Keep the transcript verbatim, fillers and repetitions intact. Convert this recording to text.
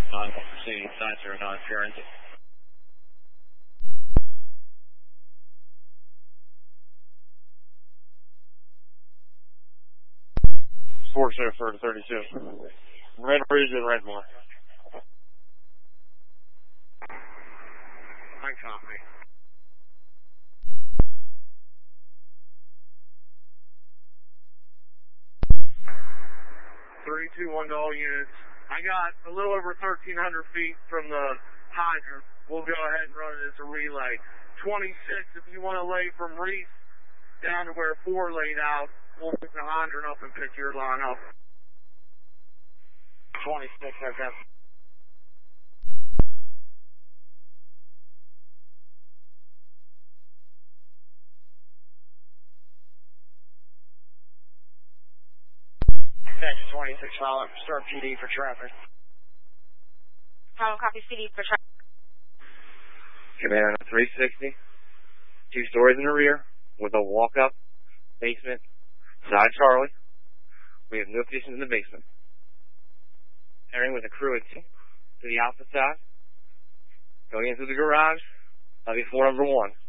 Non-proceeding signs are non-appearance. four zero four to thirty-two. Red Ridge and Redmore. I copy. three two one to all units. I got a little over thirteen hundred feet from the hydrant. We'll go ahead and run it as a relay. twenty-six, if you want to lay from Reese down to where four laid out, we'll pick the hydrant up and pick your line up. twenty-six, okay. Thanks, twenty-six, follow up. Start P D for traffic. Follow copy P D for traffic. Command three sixty. Two stories in the rear with a walk-up basement. Side Charlie. We have no positions in the basement. Entering with a crew at two to the opposite side. Going into the garage. That'll be floor number one.